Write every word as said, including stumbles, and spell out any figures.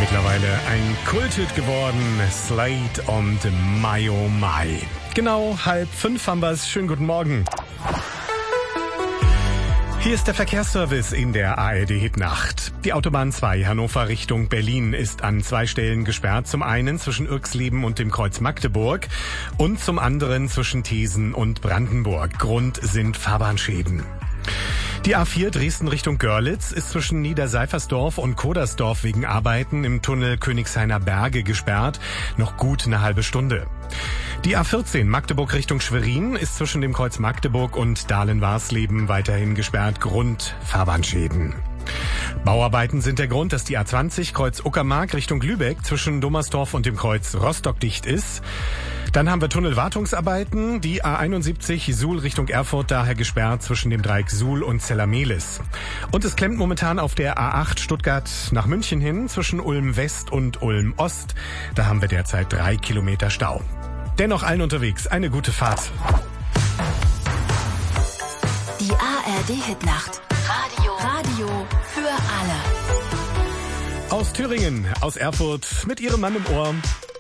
Mittlerweile ein Kulthit geworden. Slade und My Oh My. Genau, halb fünf haben wir's. Schönen guten Morgen. Hier ist der Verkehrsservice in der A R D-Hitnacht. Die Autobahn zwei Hannover Richtung Berlin ist an zwei Stellen gesperrt. Zum einen zwischen Irxleben und dem Kreuz Magdeburg und zum anderen zwischen Thesen und Brandenburg. Grund sind Fahrbahnschäden. Die A vier Dresden Richtung Görlitz ist zwischen Niederseifersdorf und Kodersdorf wegen Arbeiten im Tunnel Königshainer Berge gesperrt. Noch gut eine halbe Stunde. Die A vierzehn Magdeburg Richtung Schwerin ist zwischen dem Kreuz Magdeburg und Dahlen-Warsleben weiterhin gesperrt. Grund Fahrbahnschäden. Bauarbeiten sind der Grund, dass die A zwanzig Kreuz Uckermark Richtung Lübeck zwischen Dommersdorf und dem Kreuz Rostock dicht ist. Dann haben wir Tunnelwartungsarbeiten, die A einundsiebzig Suhl Richtung Erfurt daher gesperrt zwischen dem Dreieck Suhl und Zellermehlis. Und es klemmt momentan auf der A acht Stuttgart nach München hin zwischen Ulm West und Ulm Ost. Da haben wir derzeit drei Kilometer Stau. Dennoch allen unterwegs eine gute Fahrt. Die A R D-Hitnacht. Radio. Radio für alle. Aus Thüringen, aus Erfurt mit ihrem Mann im Ohr.